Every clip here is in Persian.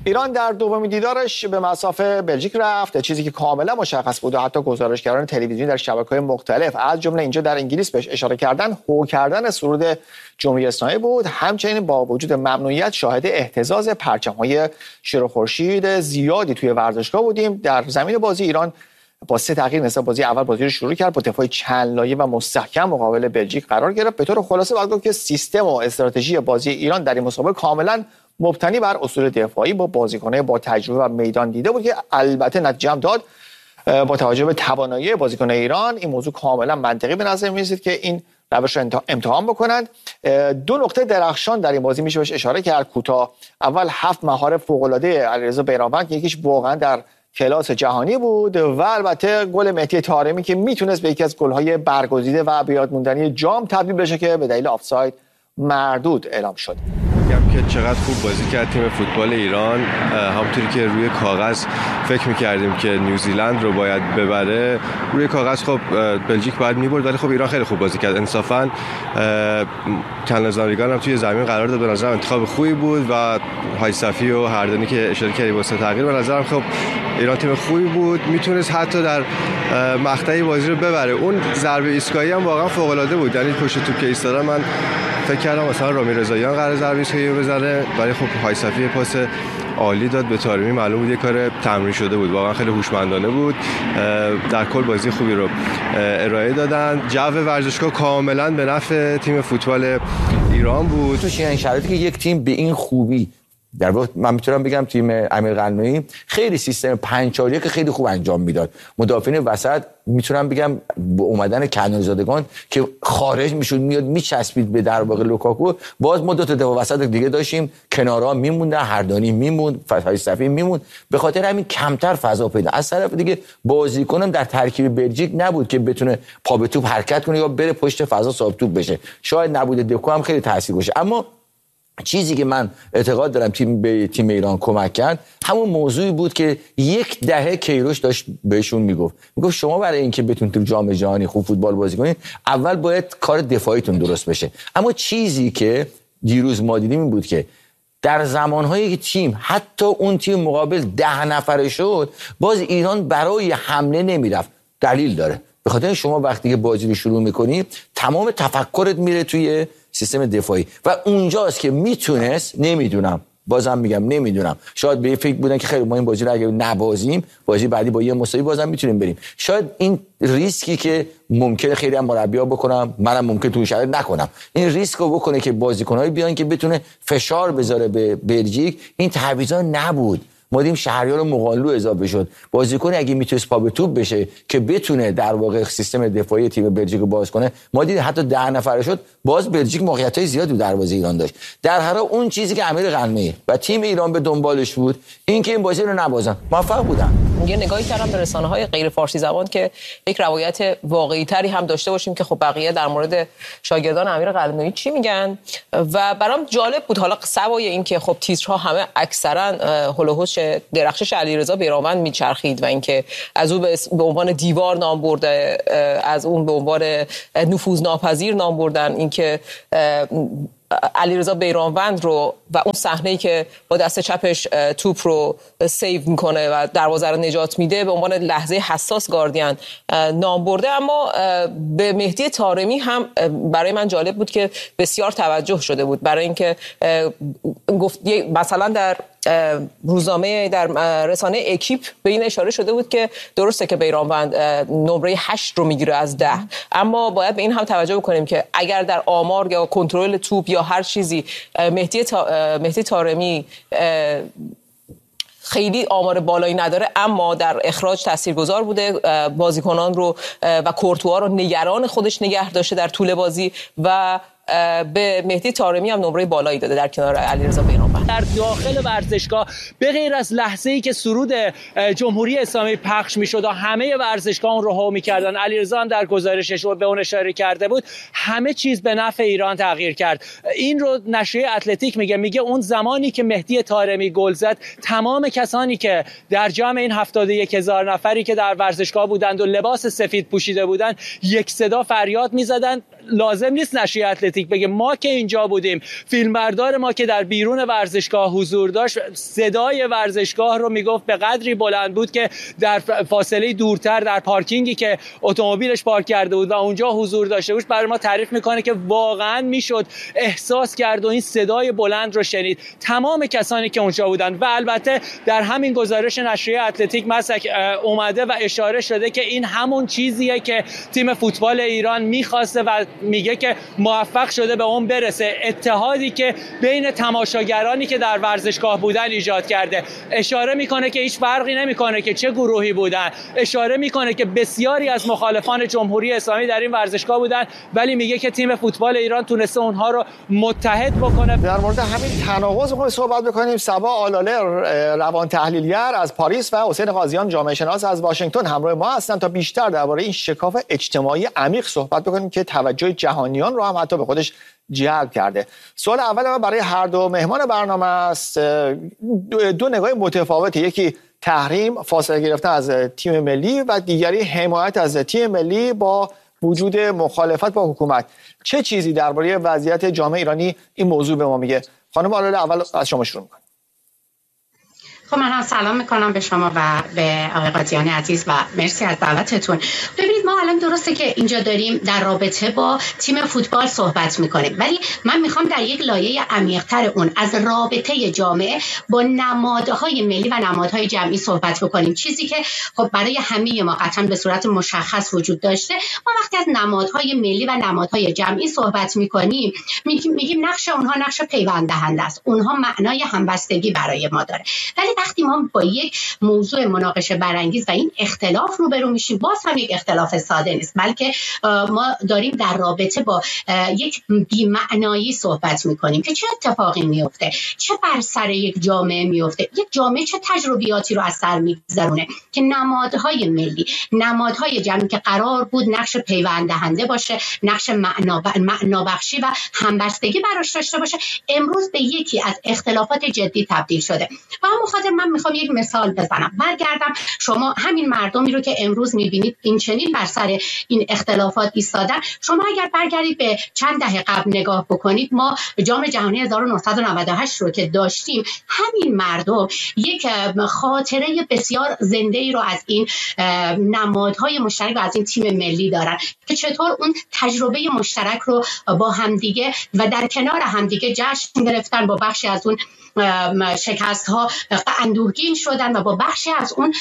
ایران در دومین دیدارش به مصاف بلژیک رفت، چیزی که کاملا مشخص بود و حتی گزارشگران تلویزیونی در شبکه‌های مختلف از جمله اینجا در انگلیس بهش اشاره کردن، هو کردن سرود جمهوری اسلامی بود. همچنین با وجود ممنوعیت شاهد اهتزاز پرچم‌های شیر و خورشید زیادی توی ورزشگاه بودیم. در زمین بازی ایران با 3 تغییر نسبت بازی اول بازی رو شروع کرد، با دفاع چند لایه و مستحکم مقابل بلژیک قرار گرفت. به طور خلاصه باید گفت که سیستم و استراتژی بازی ایران در این مسابقه کاملا مبتنی بر اصول دفاعی با بازیکنان با تجربه و میدان دیده بود که البته نتیجه هم داد. با توجه به توانایی بازیکن ایران این موضوع کاملا منطقی به نظر می‌رسید که این روش رو امتحان بکنند. 2 نقطه درخشان در این بازی میشه بهش اشاره کرد کوتاه. اول 7 مهار فوق‌العاده علیرضا بیرانوند که یکیش واقعا در کلاس جهانی بود و البته گل مهدی طارمی که میتونست به یکی از گل‌های برگزیده و به یاد موندنی جام تبدیل بشه که به دلیل آفساید مردود اعلام شد. که چقدر خوب بازی کرد تیم فوتبال ایران. همونطوری که روی کاغذ فکر می‌کردیم که نیوزیلند رو باید ببره، روی کاغذ خب بلژیک باید می‌برد، ولی خب ایران خیلی خوب بازی کرد. انصافاً کنلزاریگان هم توی زمین قرار داد، به نظرم انتخاب خوبی بود و هایصفی و هردانی که اشاره کردی واسه تغییر، به نظرم خب ایران تیم خوبی بود، میتونست حتی در مقطعی بازی رو ببره. اون ضربه ایستگاهی هم واقعا فوق‌العاده بود، یعنی پشت توپ که ایستادن من فکر کردم مثلا رامی رضاییان قرار ضربه ایستگاهی رو بزنه، ولی خب هایصفی پاس عالی داد به طارمی، معلوم بود یه کار تمرین شده بود، واقعا خیلی هوشمندانه بود. در کل بازی خوبی رو ارائه دادن. جو ورزشگاه کاملا به نفع تیم فوتبال ایران بود. تو این شرایطی که یک تیم به این خوبی، در واقع من میتونم بگم تیم امیر قلعه‌نویی خیلی سیستم 5-4-1 که خیلی خوب انجام میداد. مدافعین وسط میتونم بگم با اومدن کنعان‌زادگان که خارج میشد میاد میچسبید به در واقع لوکاکو، باز ما 2 تا دفاع وسط دیگه داشتیم، کنارا میموندن، هردانی میموند، فتحی صفی میموند، به خاطر همین کمتر فضا پیدا. از طرف دیگه بازیکنم در ترکیب بلژیک نبود که بتونه پا به توپ حرکت کنه یا بره پشت فضا صاحب توپ بشه. شاید نبود دکو هم خیلی تاثیر باشه، اما چیزی که من اعتقاد دارم به تیم ایران کمک کرد همون موضوعی بود که 10 دهه کیروش داشت بهشون میگفت شما برای اینکه بتونید تو جام جهانی خوب فوتبال بازی کنید اول باید کار دفاعیتون درست بشه. اما چیزی که دیروز ما دیدیم این بود که در زمانهایی که تیم حتی اون تیم مقابل 10 نفره شد، باز ایران برای حمله نمیرفت. دلیل داره، به خاطر شما وقتی که بازی رو شروع میکنی تمام تفکرت میره توی سیستم دفاعی و اونجاست که میتونست، نمیدونم، بازم میگم نمیدونم، شاید به فکر بودن که خیلی ما این بازی رو اگه نبازیم بازی بعدی با یه مساوی بازم میتونیم بریم. شاید این ریسکی که ممکنه خیلی هم مربی‌ها بکنم، منم ممکن تو شرایط نکنم، این ریسک رو بکنه که بازیکن‌های بیان که بتونه فشار بذاره به بلژیک، این تعویضا نبود. ما دیدیم شهریار مغانلو اضافه شد، بازیکن اگه میتونه پا به توپ بشه که بتونه در واقع سیستم دفاعی تیم بلژیک رو باز کنه. ما دیدیم حتی 10 نفره شد، باز بلژیک موقعیت‌های زیادی تو دروازه ایران داشت. در هر حال اون چیزی که امیر قلعه‌نویی و تیم ایران به دنبالش بود این که این بازی رو نبازن، موفق بودن. یه نگاهی کردم به رسانه‌های غیر فارسی زبان که یک روایت واقعی‌تری هم داشته باشیم که خب بقیه در مورد شاگردان امیر قلعه‌نویی چی میگن و برام جالب بود. حالا سوای این که خب تیترها همه اکثرا هولوحوش درخشش علیرضا بیرانوند میچرخید و اینکه از او به عنوان دیوار نام برده، از اون به عنوان نفوذناپذیر نام بردن، اینکه علیرضا بیرانوند رو و اون صحنه‌ای که با دست چپش توپ رو سیو میکنه و دروازه رو نجات میده به عنوان لحظه حساس گاردین نام برده. اما به مهدی طارمی هم برای من جالب بود که بسیار توجه شده بود، برای اینکه گفت مثلا در روزنامه، در رسانه اکیپ به این اشاره شده بود که درسته که بیرانوند نمره 8 رو میگیره از 10، اما باید به این هم توجه بکنیم که اگر در آمار یا کنترل توپ یا هر چیزی مهدی طارمی خیلی آمار بالایی نداره، اما در اخراج تاثیرگذار بوده، بازیکنان رو و کورتوا رو نگران خودش نگه داشته در طول بازی و به مهدی طارمی هم نمره بالایی داده در کنار علیرضا بیرانوند. در داخل ورزشگاه به غیر از لحظه‌ای که سرود جمهوری اسلامی پخش می‌شد و همه ورزشگاه اون رو هو می‌کردن، علیرضا هم در گزارشش به اون اشاره کرده بود، همه چیز به نفع ایران تغییر کرد. این رو نشریه اتلتیک میگه اون زمانی که مهدی طارمی گل زد، تمام کسانی که در جمع این 71,000 نفری که در ورزشگاه بودند و لباس سفید پوشیده بودند یک صدا فریاد می‌زدند لازم نیست نشریه اتلتیک بگه ما که اینجا بودیم، فیلمبردار ما که در بیرون ورزشگاه حضور داشت صدای ورزشگاه رو میگفت به قدری بلند بود که در فاصله دورتر در پارکینگی که اتومبیلش پارک کرده بود و اونجا حضور داشته بود برای ما تعریف میکنه که واقعا میشد احساس کرد و این صدای بلند رو شنید تمام کسانی که اونجا بودن. و البته در همین گزارش نشریه اتلتیک مسک اومده و اشاره شده که این همون چیزیه که تیم فوتبال ایران میخواسته و میگه که موفق شده به اون برسه، اتحادی که بین تماشاگرانی که در ورزشگاه بودن ایجاد کرده. اشاره میکنه که هیچ فرقی نمیکنه که چه گروهی بودن، اشاره میکنه که بسیاری از مخالفان جمهوری اسلامی در این ورزشگاه بودن، ولی میگه که تیم فوتبال ایران تونسته اونها رو متحد بکنه. در مورد همین تناقض میخوایم صحبت بکنیم. صبا آلاله روان تحلیلگر از پاریس و حسین قاضیان جامعه شناس از واشنگتن همراه ما هستن تا بیشتر درباره این شکاف اجتماعی عمیق صحبت بکنیم که توجه جهانیان رو هم حتی به خودش جلب کرده. سوال اول من برای هر دو مهمان برنامه است. دو نگاه متفاوته، یکی تحریم، فاصله گرفتن از تیم ملی و دیگری حمایت از تیم ملی با وجود مخالفت با حکومت. چه چیزی درباره وضعیت جامعه ایرانی این موضوع به ما میگه؟ خانم آلاله اول از شما شروع می‌کنم. خب من سلام میکنم به شما و به آقای قاضیان عزیز و مرسی از دعوتتون. ببینید ما الان درسته که اینجا داریم در رابطه با تیم فوتبال صحبت میکنیم، ولی من میخوام در یک لایه عمیق‌تر اون از رابطه جامعه با نمادهای ملی و نمادهای جمعی صحبت بکنیم. چیزی که خب برای همه ما قطعا به صورت مشخص وجود داشته. ما وقتی از نمادهای ملی و نمادهای جمعی صحبت میکنیم میگیم نقش اونها نقش پیوند دهنده است، اونها معنای همبستگی برای ما داره. ولی وقتی ما با یک موضوع مناقشه برانگیز و این اختلاف روبرو میشیم، باز هم یک اختلاف ساده نیست، بلکه ما داریم در رابطه با یک بی‌معنایی صحبت میکنیم که چه اتفاقی میفته، چه بر سر یک جامعه میفته، یک جامعه چه تجربیاتی رو از سر میگذرونه که نمادهای ملی، نمادهای جمعی که قرار بود نقش پیوند دهنده باشه، نقش معنابخشی و همبستگی براش داشته باشه، امروز به یکی از اختلافات جدی تبدیل شده. و همون خاطر من میخوام یک مثال بزنم. برگردم شما همین مردمی رو که امروز میبینید این چنین بر سر این اختلافات ایستادن، شما اگر برگردید به چند دهه قبل نگاه بکنید، ما جام جهانی 1998 رو که داشتیم، همین مردم یک خاطره بسیار زنده‌ای رو از این نمادهای مشترک و از این تیم ملی دارن که چطور اون تجربه مشترک رو با همدیگه و در کنار همدیگه جشن گرفتن، با بخشی از اون شکست ها اندوهگین شدن و با بخشی از اون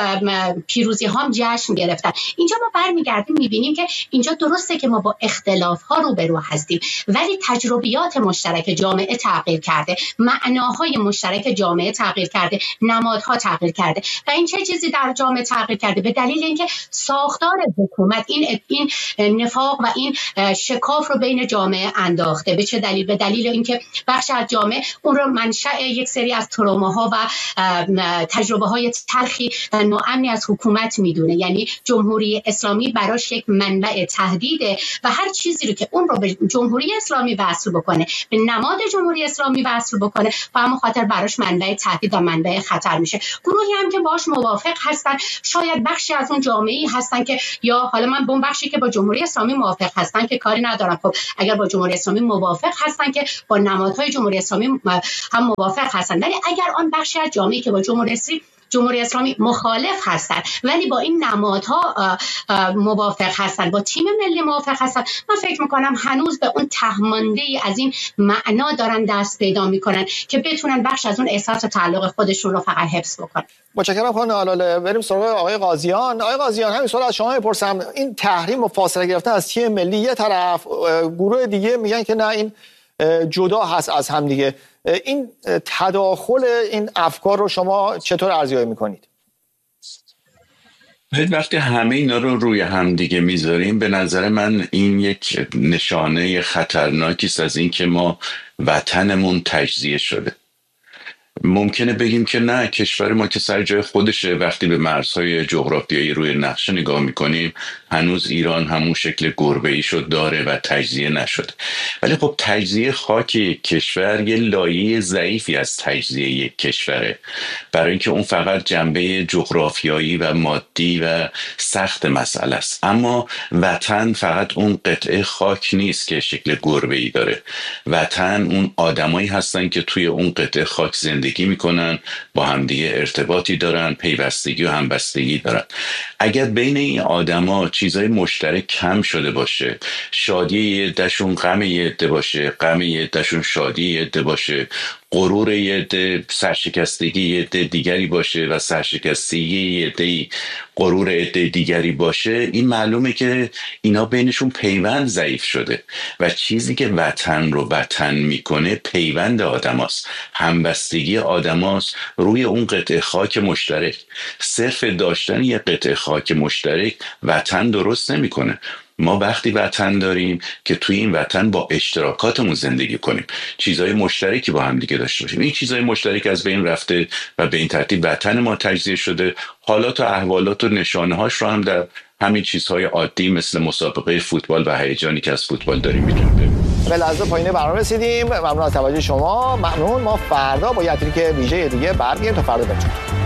پیروزی ها هم جشن گرفتن. اینجا ما برمیگردیم میبینیم که اینجا درسته که ما با اختلاف ها روبرو هستیم، ولی تجربیات مشترک جامعه تغییر کرده، معناهای مشترک جامعه تغییر کرده، نمادها تغییر کرده. و این چه چیزی در جامعه تغییر کرده؟ به دلیل اینکه ساختار حکومت این نفاق و این شکاف رو بین جامعه انداخته. به چه دلیل؟ به دلیل اینکه بخش از جامعه اون رو منشأ یک سری از تروماها و تجربه های تلخی و ناامنی از حکومت میدونه. یعنی جمهوری اسلامی براش یک منبع تهدیده و هر چیزی رو که اون رو به جمهوری اسلامی وصل بکنه، به نماد جمهوری اسلامی وصل بکنه، و همون خاطر براش منبع تهدید و منبع خطر میشه. گروهی هم که باش موافق هستن، شاید بخشی از اون جامعه‌ای هستن که، یا حالا من به اون بخشی که با جمهوری اسلامی موافق هستن که کاری ندارم، خب اگر با جمهوری اسلامی موافق هستن که با نمادهای جمهوری اسلامی هم موافق هستن، ولی اگر آن بخشی از جامعه‌ای که با جمهوری اسلامی مخالف هستن ولی با این نمادها موافق هستن، با تیم ملی موافق هستن، من فکر میکنم هنوز به اون تهمانده‌ای از این معنا دارن دست پیدا میکنن که بتونن بخش از اون احساس تعلق خودشون رو فقط حفظ بکنن. متشکرم خانم آلاله. بریم سراغ آقای قاضیان. آقای قاضیان، همین سوال از شما میپرسم. این تحریم و فاصله گرفتن از تیم ملی یه طرف، گروه دیگه میگن که نه این جدا هست از هم دیگه. این تداخل این افکار رو شما چطور ارزیابی میکنید؟ وقتی همه اینا رو روی هم دیگه میذاریم، به نظر من این یک نشانه خطرناکی است از این که ما وطنمون تجزیه شده. ممکنه بگیم که نه، کشور ما که سر جای خودشه. وقتی به مرزهای جغرافیایی روی نقشه نگاه میکنیم، هنوز ایران همون شکل گربه‌ای شد داره و تجزیه نشد. ولی خب تجزیه خاک یک کشور یه لایه ضعیفی از تجزیه یک کشوره، برای اینکه اون فقط جنبه جغرافیایی و مادی و سخت مسئله است. اما وطن فقط اون قطعه خاک نیست که شکل گربه‌ای داره. وطن اون آدمایی هستن که توی اون قطعه خاک زندگی میکنن، با همدیگه ارتباطی دارن، پیوستگی و همبستگی دارن. اگر بین این آدما چیزای مشترک کم شده باشه، شادی یه عده‌شون غم یه عده باشه، غم یه عده‌شون شادی یه عده باشه، غرور یه عده سرشکستگی یه عده دیگری باشه و سرشکستگی یه عده غرور عده دیگری باشه، این معلومه که اینا بینشون پیوند ضعیف شده و چیزی که وطن رو وطن میکنه پیوند آدماست، همبستگی آدماست روی اون قطعه خاک مشترک. صرف داشتن یه قطعه خاک مشترک وطن درست نمیکنه. ما وقتی وطن داریم که توی این وطن با اشتراکاتمون زندگی کنیم، چیزهای مشترکی با هم دیگه داشته باشیم. این چیزهای مشترک از بین رفته و به این ترتیب وطن ما تجزیه شده. حالات و احوالات و نشانه هاش رو هم در همین چیزهای عادی مثل مسابقه فوتبال و هیجانی که از فوتبال داریم میتونیم ببینیم. به لحظه پایین برنامه رسیدیم. ممنون از توجه شما. ممنون. ما فردا با یه تریک ویژه دیگه برگردیم. تا فردا بچه‌ها.